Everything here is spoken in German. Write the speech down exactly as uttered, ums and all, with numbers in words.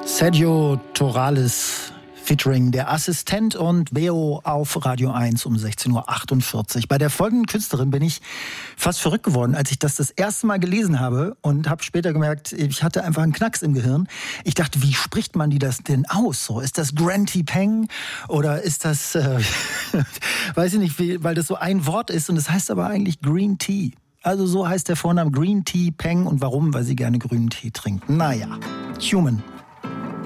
Sergio Torales featuring Der Assistent und Beo auf Radio eins um sechzehn Uhr achtundvierzig. Bei der folgenden Künstlerin bin ich fast verrückt geworden, als ich das das erste Mal gelesen habe und habe später gemerkt, ich hatte einfach einen Knacks im Gehirn. Ich dachte, wie spricht man die das denn aus? So, ist das Grantee Peng oder ist das, äh, weiß ich nicht, wie, weil das so ein Wort ist und das heißt aber eigentlich Green Tea. Also so heißt der Vorname Green Tea Peng und warum? Weil sie gerne grünen Tee trinkt. Naja, Human